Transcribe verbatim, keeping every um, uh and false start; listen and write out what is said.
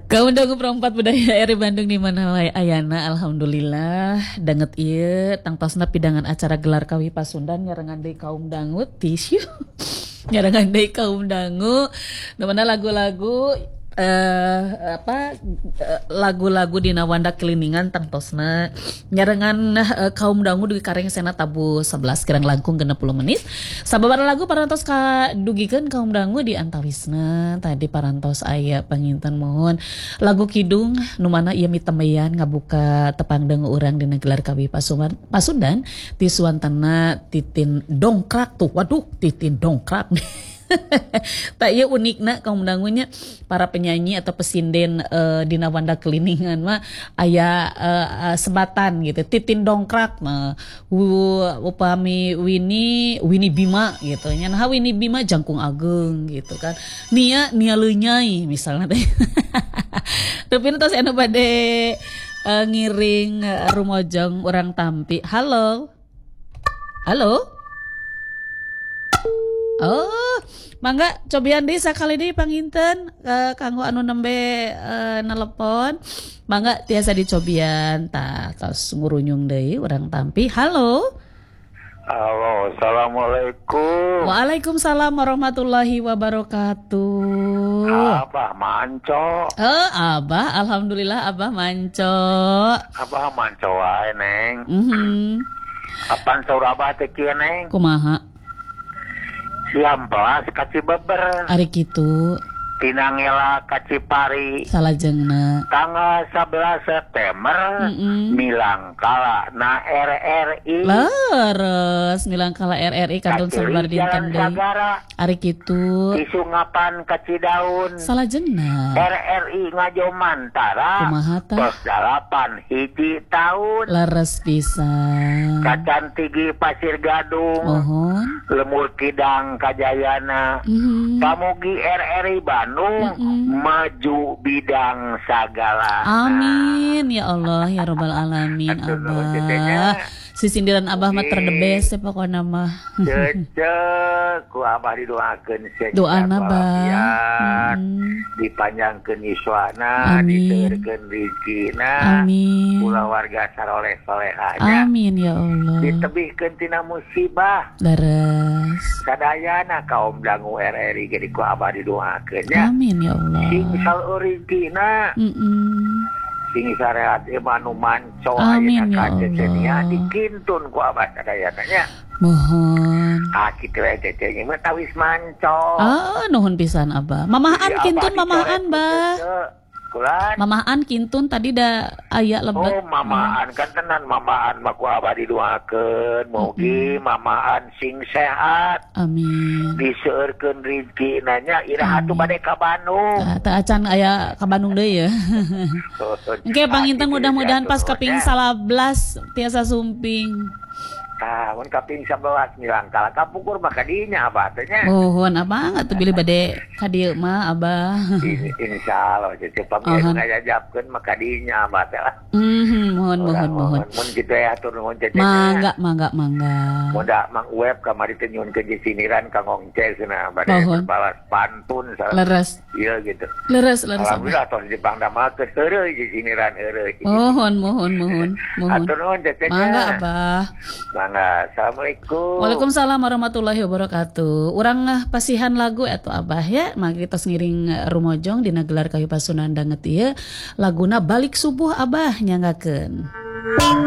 Kamu dagu perempat budaya eri Bandung di mana wae ayana alhamdulillah danget ieu tangtosna pidangan acara gelar kawi Pasundan nyarengan deui kaum dangu tisu nyarengan deui kaum dangu namana lagu-lagu eh apa eh, lagu-lagu dina wanda keliningan tangtosna nyarengan eh, kaum dangu dugi kareng sena tabu sebelas kirang langkung genep puluh menit sababaraha lagu parantos ka dugikeun kaum dangu di antawisna tadi parantos aya panginten mohon lagu kidung nu mana ieu mitemeyan ngabuka tepang dangu urang dina gelar kawi Pasundan Pasundan ti suantana Titin Dongkrak tuh waduh Titin Dongkrak tak iya unikna kaum dangunya para penyanyi atau pesinden uh, dina wanda keliningan mah aya uh, uh, sebatan gitu Titin Dongkrak nah upami Winnie Winnie Bima gitu nya nah Winnie Bima Jangkung Ageng gitu kan Nia Nia Leunyai misalnya teh tapi tos anu bade uh, ngiring uh, rumojong orang Tampi halo halo oh, mangga cobian deui sakali deui panginten uh, kanggo anu nembe uh, nelepon. Mangga tiasa dicobian tah tos ngurunyung deui urang Tampi. Halo. Halo, assalamualaikum. Waalaikumsalam warahmatullahi wabarakatuh. Abah manco. Eh, Abah, alhamdulillah Abah manco. Abah manco wae, Neng. Mhm. Apaan saur Abah teh kieu, Neng? Kumaha? Siam belas kaci beber. Ari kitu. Tinangela kaci pari. Salajengna. Tanggal sebelas September Mm-mm. milangkala na R R I. Leres milangkala R R I kantun Sabar dinten deui. Sagara. Ari kitu. Isungapan kaci daun. Salajengna. R R I ngajomantara. Kumaha tah? Tos dalapan hiji tahun. Leres pisan. Kacan tigi Pasir Gadung. Mohon. Lemur Kidang Kajayana. Mhm. Pamugi R R I Bandung Mm-mm. maju bidang sagala. Amin ya Allah ya Rabbal alamin Aduh, Abah. cecenya. Si sindiran Abah mah Oke. terdebes ya pokoknya mah. Cecek ku Abah didoakeun sehat Doana Abah. walafiat, Mm. dipanjangkeun yuswana, Amin. diseureurkeun rezekina, Amin. kula warga saroleh solehanya, Amin ya Allah. ditebihkeun tina musibah. Leres. Sadayana kaum dangu R R I jadi ku Abah didoakeun nya. Amin ya Allah. Sing saleureukina Mm-mm. sing sarehat imanu manco Amin ya ayeuna kacecenia Allah. dikintun ku Abah sadayana nya. Mohon. Ah kitu we cecenya mah tawis manco. Ah, nuhun pisan Abah. Mamahan Jadi kintun Abah mamahan dicoret bah. ku cece. Kulan. Mamahan kintun tadi da aya lebat. Oh mamaan kan tenan mamaan mah ku Abah didoakeun mugi mamaan sing sehat Amin. diseueurkeun rezekina nya iraha atuh bade ka Bandung. Ah, teu acan aya ka Bandung deui ya. Engke panginten mudah-mudahan pas kaping salablas tiasa sumping. Ah, mun kaping sebelas milangkala kapukur mah kadinya Abah teh nya. Mohon Abah atuh bilih bade ka dieu mah Abah. In- Insyaallah jadi Ahon. pamieu ngajajabkeun mah kadinya Abah teh lah. Mhm, mohon mohon mohon. Mun kitu ya atur nuhun cecenya. Mangga mangga mangga. Moda Mang Web kamari teh nyuhunkeun siniran ka ngongce cenah bade Mohon. berbalas pantun salah. Leres. Iya gitu. Leres leres Abah. Alhamdulillah tos dipangdamakeun heureuy di siniran heureuy. Mohon mohon mohon mohon. Atur nuhun cecenya. Mangga Abah. Mangga. Assalamualaikum. Waalaikumsalam warahmatullahi wabarakatuh. Urang ngah pasihan lagu atau Abah ya, mangga tos ngiring rumojong dina gelar kawi Pasundan danget ieu laguna Balik Subuh Abah nyangakeun.